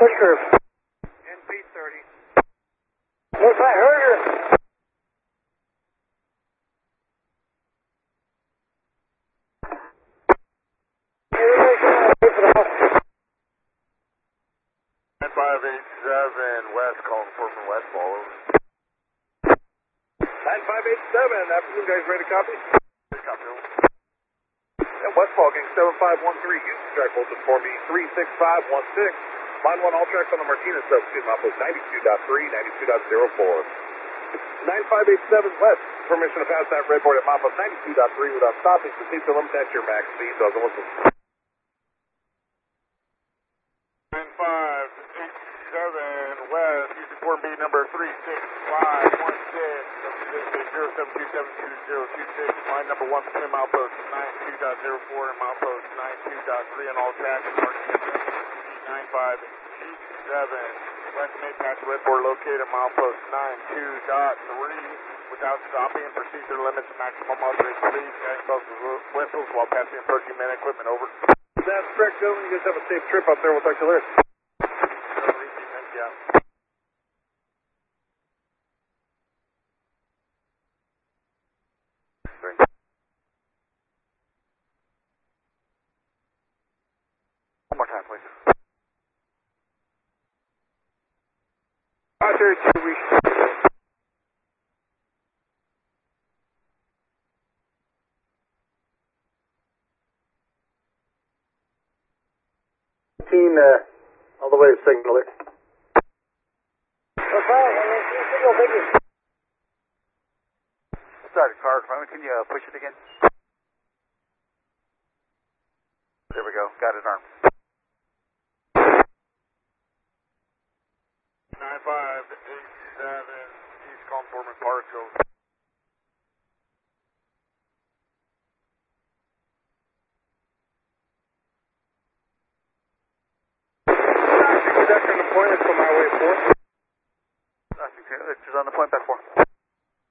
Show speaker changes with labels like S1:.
S1: push curve.
S2: NP 30.
S1: Looks like Herder. Wait for the house.
S3: 9587 West, calling for from West, follow.
S2: 9587, afternoon guys, ready to copy?
S3: Copy.
S2: Yeah, West Falking 7513, Houston track voltage for me 36516. Line 1, all tracks on the Martinez substitute, outpost 92.3, 92.04. 9587 West, permission to pass that red board at outpost 92.3 without stopping. Proceed to limit at your max speed, doesn't listen.
S3: 9587 West, Houston Form B number 36516. 072722026. Line number 1, Sim outpost 92.04 and outpost 92.3 on all tracks. 9587 West May pass red board located at milepost 92.3 without stopping. Procedure limits maximum authorized speed. Guiding both whistles while passing approaching main equipment. Over.
S2: That's correct, gentlemen. You guys have a safe trip up there. We'll talk to you later.
S3: Yeah. One more time, please.
S2: Roger, 2 weeks.
S1: All the way to Signaler. That's fine, signal, thank you.
S3: Sorry, car, can you push it again? There we go, got it armed. 9587 East Conformant Park, go.
S2: Conductor an appointment from Highway 4.
S3: It's on the point back 4.